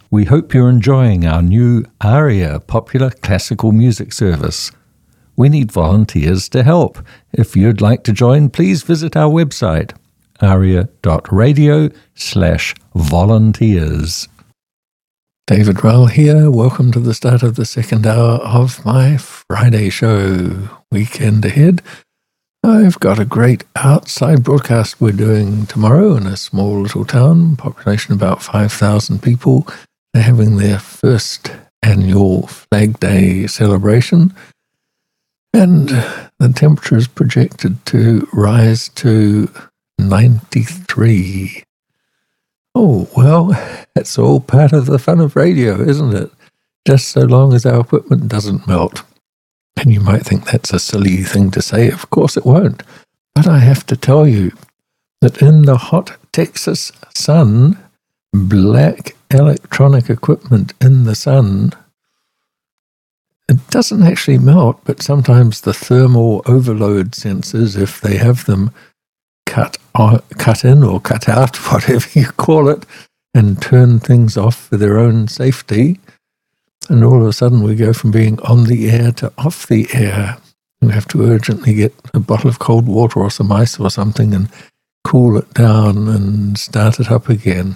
We hope you're enjoying our new ARIA popular classical music service. We need volunteers to help. If you'd like to join, please visit our website, aria.radio/volunteers. David Rowell here. Welcome to the start of the second hour of my Friday show. Weekend ahead. I've got a great outside broadcast we're doing tomorrow in a small little town, population about 5,000 people. They're having their first annual Flag Day celebration, and the temperature is projected to rise to 93. Oh, well, that's all part of the fun of radio, isn't it? Just so long as our equipment doesn't melt. And you might think that's a silly thing to say. Of course it won't. But I have to tell you that in the hot Texas sun, black electronic equipment in the sun, it doesn't actually melt, but sometimes the thermal overload sensors, if they have them, cut in or cut out, whatever you call it, and turn things off for their own safety. And all of a sudden we go from being on the air to off the air. We have to urgently get a bottle of cold water or some ice or something and cool it down and start it up again.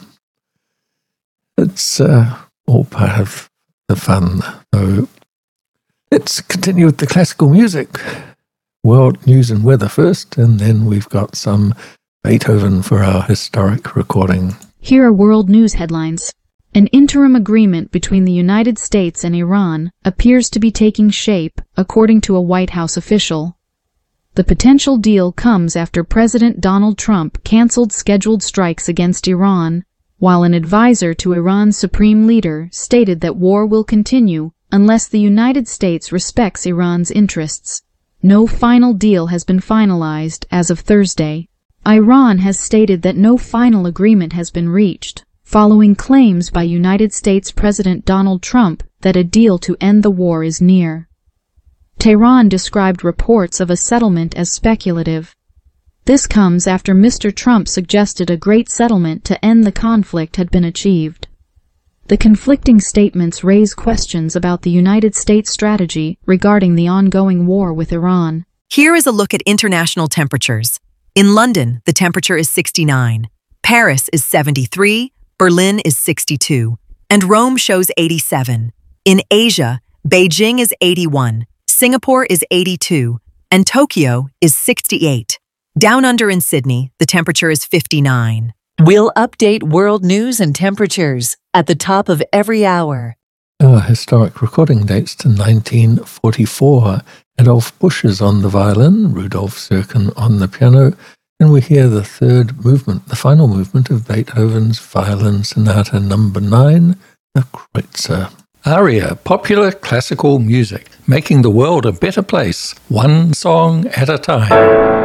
It's all part of the fun, though. Let's continue with the classical music. World news and weather first, and then we've got some Beethoven for our historic recording. Here are world news headlines. An interim agreement between the United States and Iran appears to be taking shape, according to a White House official. The potential deal comes after President Donald Trump canceled scheduled strikes against Iran, while an advisor to Iran's supreme leader stated that war will continue unless the United States respects Iran's interests. No final deal has been finalized as of Thursday. Iran has stated that no final agreement has been reached, following claims by United States President Donald Trump that a deal to end the war is near. Tehran described reports of a settlement as speculative. This comes after Mr. Trump suggested a great settlement to end the conflict had been achieved. The conflicting statements raise questions about the United States strategy regarding the ongoing war with Iran. Here is a look at international temperatures. In London, the temperature is 69. Paris is 73. Berlin is 62. And Rome shows 87. In Asia, Beijing is 81. Singapore is 82. And Tokyo is 68. Down under in Sydney, the temperature is 59. We'll update world news and temperatures at the top of every hour. Our historic recording dates to 1944. Adolf Busch is on the violin, Rudolf Serkin on the piano, and we hear the third movement, the final movement of Beethoven's Violin Sonata No. 9, the Kreutzer. ARIA, popular classical music, making the world a better place, one song at a time.